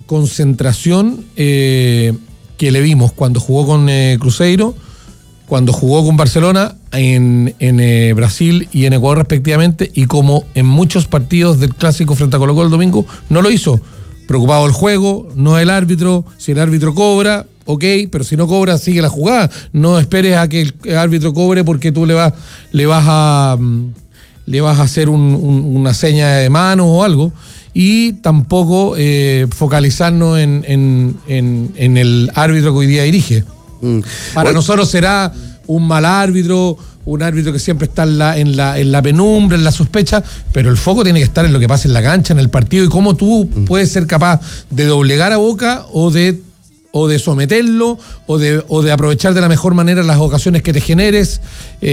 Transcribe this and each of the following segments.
concentración que le vimos cuando jugó con Cruzeiro, cuando jugó con Barcelona en Brasil y en Ecuador respectivamente, y como en muchos partidos del clásico frente a Colo-Colo el domingo, no lo hizo. Preocupado el juego, no el árbitro. Si el árbitro cobra, ok, pero si no cobra, sigue la jugada. No esperes a que el árbitro cobre porque tú le vas a hacer una seña de mano o algo. Y tampoco focalizarnos en el árbitro que hoy día dirige. Para nosotros será un mal árbitro, un árbitro que siempre está en la penumbra, en la sospecha, pero el foco tiene que estar en lo que pasa en la cancha, en el partido, y cómo tú puedes ser capaz de doblegar a Boca o de someterlo o de aprovechar de la mejor manera las ocasiones que te generes,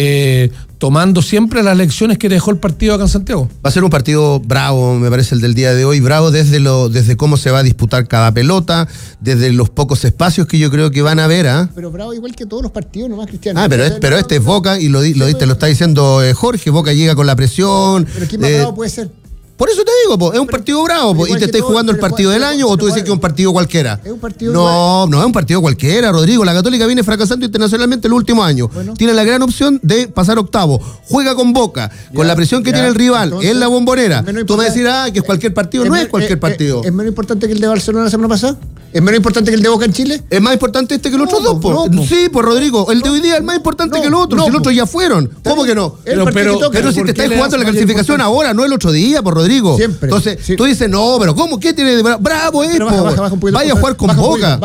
tomando siempre las lecciones que te dejó el partido acá en Santiago. Va a ser un partido bravo, me parece, el del día de hoy, bravo desde cómo se va a disputar cada pelota, desde los pocos espacios que yo creo que van a haber, ¿ah? Pero bravo igual que todos los partidos, nomás, Cristiano. Pero este es Boca, y te lo está diciendo Jorge. Boca llega con la presión. Pero ¿quién más bravo puede ser? Por eso te digo, es un partido bravo, y te estáis jugando el partido del año, o tú decís que es un partido cualquiera. Es un partido no es un partido cualquiera, Rodrigo. La Católica viene fracasando internacionalmente el último año. Bueno. Tiene la gran opción de pasar octavo. Juega con Boca, con la presión que tiene el rival, entonces, en la Bombonera. Tú me decís, que es cualquier partido. No es cualquier partido. ¿Es menos importante que el de Barcelona la semana pasada? ¿Es menos importante que el de Boca en Chile? ¿Es más importante que los otros dos? Sí, Rodrigo. El de hoy día es más importante que el otro. Si los otros ya fueron. ¿Cómo que no? Pero si te estás jugando la clasificación ahora, no el otro día, Rodrigo. Siempre. Entonces, tú dices, no, pero ¿cómo? ¿Qué tiene de bravo? Bravo es, vaya a jugar con Boca.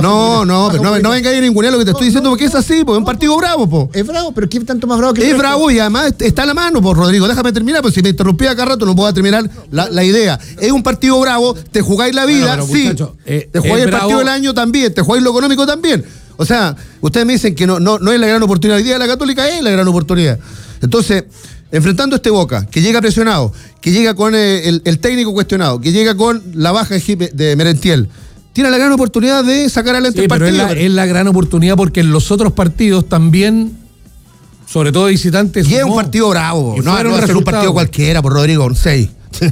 No, pero no venga a ir ningún lo que te estoy diciendo, porque es así, es un partido bravo, Es bravo, pero ¿qué tanto más bravo que es bravo? Y además está a la mano, Rodrigo. Déjame terminar, porque si me interrumpía acá rato no puedo terminar la idea. Es un partido bravo, te jugáis la vida, sí. Te jugáis el partido del año también, te jugáis lo económico también. O sea, ustedes me dicen que no es la gran oportunidad. Hoy día la Católica es la gran oportunidad. Entonces, enfrentando a este Boca, que llega presionado, que llega con el técnico cuestionado, que llega con la baja de Merentiel, tiene la gran oportunidad de sacar adelante el partido. Pero es la gran oportunidad, porque en los otros partidos también, sobre todo visitantes, y es un partido bravo, no va a ser un partido cualquiera, Rodrigo, un 6.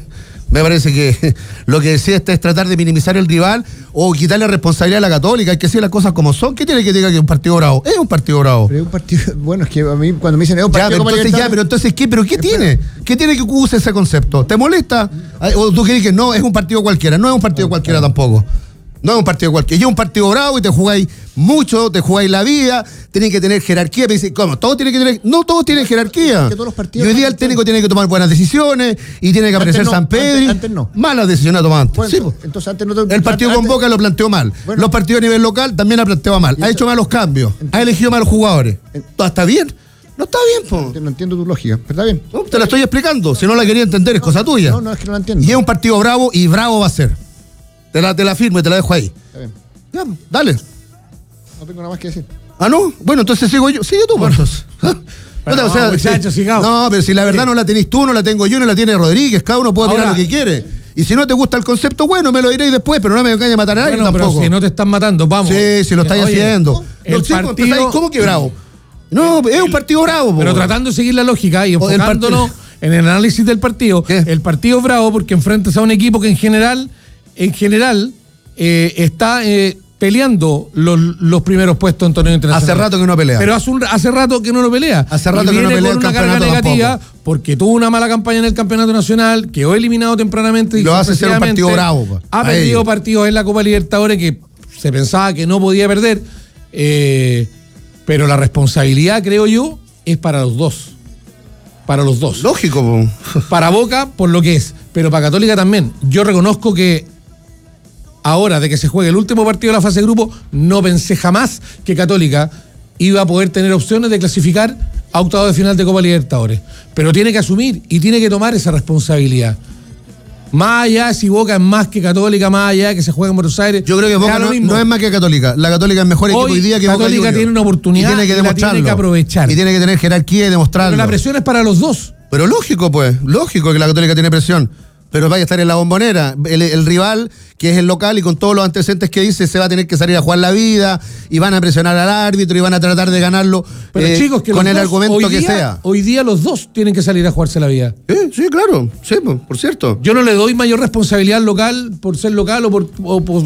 Me parece que lo que decía es tratar de minimizar el rival o quitarle responsabilidad a la Católica. Hay que decir las cosas como son. ¿Qué tiene que diga que es un partido bravo? Es un partido bravo. Pero es un partido, bueno, es que a mí cuando me dicen es un partido pero entonces ¿qué tiene? ¿Qué tiene que use ese concepto? ¿Te molesta? ¿O tú crees que no es un partido cualquiera? No es un partido cualquiera tampoco. No es un partido cualquiera. Y es un partido bravo y te jugáis mucho, te jugáis la vida, tienen que tener jerarquía. Me dicen, ¿cómo? ¿Todos tienen que tener? No, todos tienen jerarquía. Y hoy día el técnico tiene que tomar buenas decisiones y tiene que aparecer San Pedro. Antes no. Malas decisiones ha tomado antes. Bueno, sí, entonces antes no el partido con Boca lo planteó mal. Bueno, los partidos a nivel local también ha planteado mal. Ha hecho malos cambios. Ha elegido malos jugadores. ¿Está bien? No está bien, po. No entiendo tu lógica, pero está bien. No, te la estoy explicando. Si no la quería entender, es cosa tuya. No, es que no la entiendo. Y es un partido bravo, y bravo va a ser. Te la firmo y te la dejo ahí. Está bien. Ya, dale. No tengo nada más que decir. No, bueno, entonces sigo yo. Sigue tú, muchachos, sigamos. No, pero si la verdad no la tenés tú, no la tengo yo, no la tiene Rodríguez, cada uno puede opinar lo que quiere. Y si no te gusta el concepto, bueno, me lo diréis después, pero no me engañes a matar a nadie tampoco. Pero si no te están matando, vamos. Sí, si lo estáis haciendo. El partido... ¿Cómo que bravo? No, es un partido bravo. Pero tratando de seguir la lógica y enfocándonos en el análisis del partido. ¿Qué? El partido es bravo porque enfrentas a un equipo que en general está peleando los primeros puestos en torneo internacional. Hace rato que no pelea. Pero hace rato que no lo pelea. Hace rato que no pelea con una carga negativa porque tuvo una mala campaña en el campeonato nacional, quedó eliminado tempranamente. Y lo hace ser un partido bravo. Ha perdido partidos en la Copa Libertadores que se pensaba que no podía perder. Pero la responsabilidad, creo yo, es para los dos. Para los dos. Lógico. Para Boca, por lo que es. Pero para Católica también. Yo reconozco que ahora de que se juegue el último partido de la fase de grupo, no pensé jamás que Católica iba a poder tener opciones de clasificar a octavos de final de Copa Libertadores. Pero tiene que asumir y tiene que tomar esa responsabilidad. Más allá, si Boca es más que Católica, más allá que se juega en Buenos Aires. Yo creo que Boca no es más que Católica. La Católica es mejor equipo hoy día que Boca. Católica tiene una oportunidad y la tiene que aprovechar. Y tiene que tener jerarquía y demostrarlo. Pero la presión es para los dos. Pero lógico, pues. Lógico que la Católica tiene presión. Pero vaya a estar en la Bombonera. El rival, que es el local, y con todos los antecedentes que dice, se va a tener que salir a jugar la vida, y van a presionar al árbitro, y van a tratar de ganarlo. Pero chicos, que con el argumento que sea. Hoy día los dos tienen que salir a jugarse la vida. Sí, claro. Sí, por cierto. Yo no le doy mayor responsabilidad al local por ser local o por